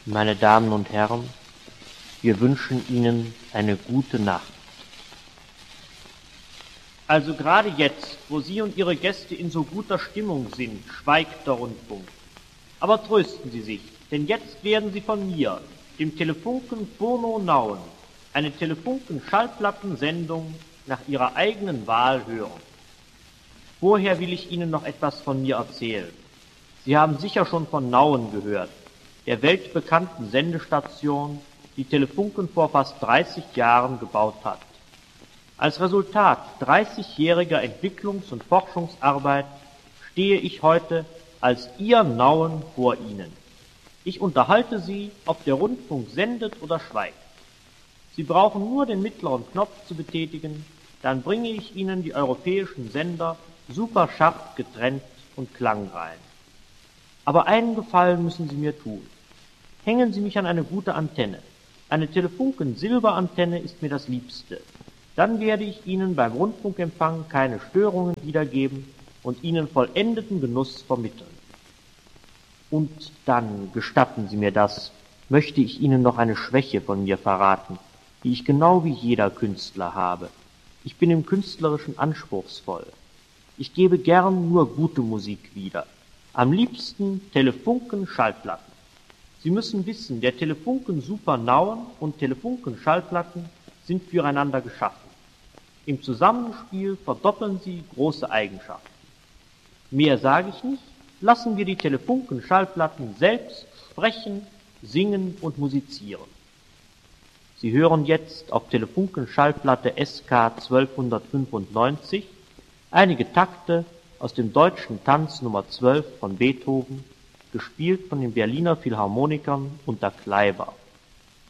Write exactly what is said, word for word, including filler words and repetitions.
Meine Damen und Herren, wir wünschen Ihnen eine gute Nacht. Also gerade jetzt, wo Sie und Ihre Gäste in so guter Stimmung sind, schweigt der Rundfunk. Aber trösten Sie sich, denn jetzt werden Sie von mir, dem Telefunken Furno Nauen, eine Telefunken-Schallplattensendung nach Ihrer eigenen Wahl hören. Vorher will ich Ihnen noch etwas von mir erzählen. Sie haben sicher schon von Nauen gehört, der weltbekannten Sendestation, die Telefunken vor fast dreißig Jahren gebaut hat. Als Resultat dreißigjähriger Entwicklungs- und Forschungsarbeit stehe ich heute als Ihr Nauen vor Ihnen. Ich unterhalte Sie, ob der Rundfunk sendet oder schweigt. Sie brauchen nur den mittleren Knopf zu betätigen, dann bringe ich Ihnen die europäischen Sender super scharf getrennt und klangrein. Aber einen Gefallen müssen Sie mir tun. Hängen Sie mich an eine gute Antenne. Eine Telefunken-Silberantenne ist mir das Liebste. Dann werde ich Ihnen beim Rundfunkempfang keine Störungen wiedergeben und Ihnen vollendeten Genuss vermitteln. Und dann, gestatten Sie mir das, möchte ich Ihnen noch eine Schwäche von mir verraten, die ich genau wie jeder Künstler habe. Ich bin im Künstlerischen anspruchsvoll. Ich gebe gern nur gute Musik wieder. Am liebsten Telefunken-Schallplatten. Sie müssen wissen, der Telefunken Super Nauen und Telefunken-Schallplatten sind füreinander geschaffen. Im Zusammenspiel verdoppeln sie große Eigenschaften. Mehr sage ich nicht, lassen wir die Telefunken-Schallplatten selbst sprechen, singen und musizieren. Sie hören jetzt auf Telefunken-Schallplatte S K zwölfhundertfünfundneunzig einige Takte aus dem Deutschen Tanz Nummer zwölf von Beethoven, gespielt von den Berliner Philharmonikern unter Kleiber.